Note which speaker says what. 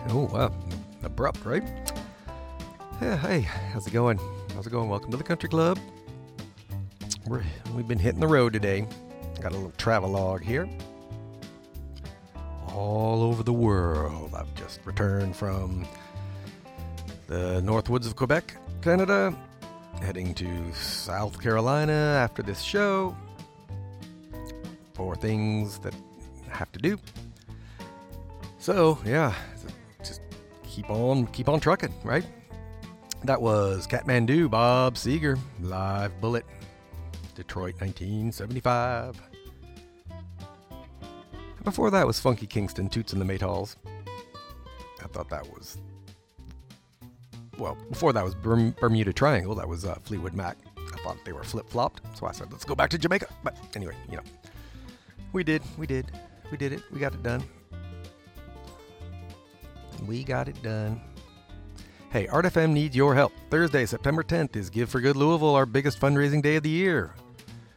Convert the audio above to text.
Speaker 1: Oh, wow. Abrupt, right? Yeah, hey, how's it going? Welcome to the Country Club. We've been hitting the road today. Got a little travelogue here. All over the world. I've just returned from the North Woods of Quebec, Canada, heading to South Carolina after this show for things that I have to do. So, yeah, just keep on trucking, right? That was Kathmandu, Bob Seger, Live Bullet, Detroit, 1975. Before that was Funky Kingston, Toots and the Maytals. I thought that was... Well, before that was Bermuda Triangle. That was Fleetwood Mac. I thought they were flip-flopped, so I said, let's go back to Jamaica. But anyway, we did it. We got it done. Hey, Art FM needs your help. Thursday, September 10th is Give for Good Louisville, our biggest fundraising day of the year.